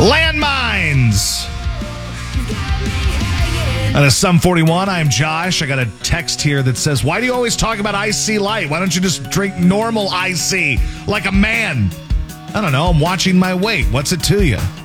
Landmines. And it's Sum 41. I'm Josh. I got a text here that says, why do you always talk about IC Light? Why don't you just drink normal IC like a man? I don't know. I'm watching my weight. What's it to you?